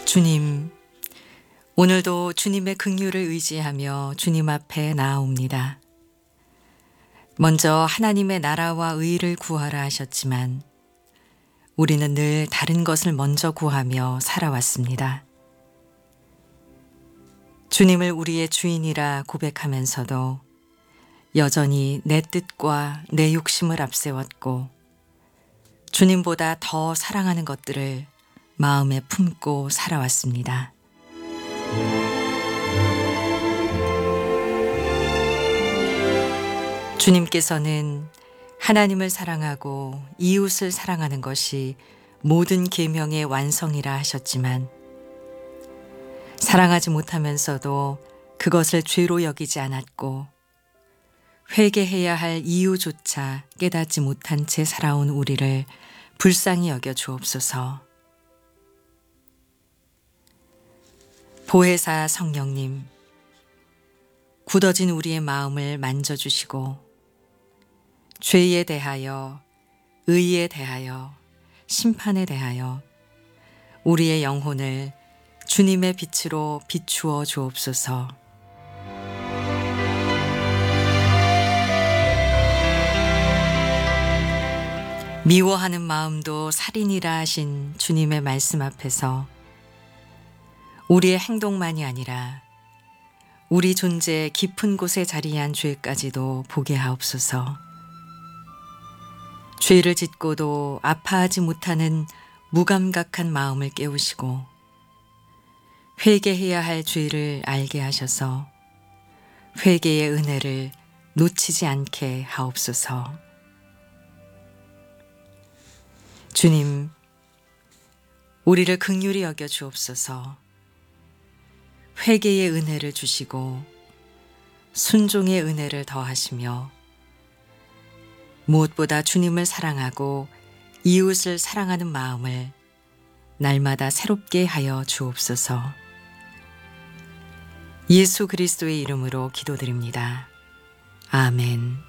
주님, 오늘도 주님의 긍휼을 의지하며 주님 앞에 나아옵니다. 먼저 하나님의 나라와 의를 구하라 하셨지만 우리는 늘 다른 것을 먼저 구하며 살아왔습니다. 주님을 우리의 주인이라 고백하면서도 여전히 내 뜻과 내 욕심을 앞세웠고 주님보다 더 사랑하는 것들을 마음에 품고 살아왔습니다. 주님께서는 하나님을 사랑하고 이웃을 사랑하는 것이 모든 계명의 완성이라 하셨지만 사랑하지 못하면서도 그것을 죄로 여기지 않았고 회개해야 할 이유조차 깨닫지 못한 채 살아온 우리를 불쌍히 여겨 주옵소서. 보혜사 성령님, 굳어진 우리의 마음을 만져주시고 죄에 대하여, 의에 대하여, 심판에 대하여 우리의 영혼을 주님의 빛으로 비추어 주옵소서. 미워하는 마음도 살인이라 하신 주님의 말씀 앞에서 우리의 행동만이 아니라 우리 존재의 깊은 곳에 자리한 죄까지도 보게 하옵소서. 죄를 짓고도 아파하지 못하는 무감각한 마음을 깨우시고 회개해야 할 죄를 알게 하셔서 회개의 은혜를 놓치지 않게 하옵소서. 주님, 우리를 긍휼히 여겨 주옵소서. 회개의 은혜를 주시고 순종의 은혜를 더하시며 무엇보다 주님을 사랑하고 이웃을 사랑하는 마음을 날마다 새롭게 하여 주옵소서. 예수 그리스도의 이름으로 기도드립니다. 아멘.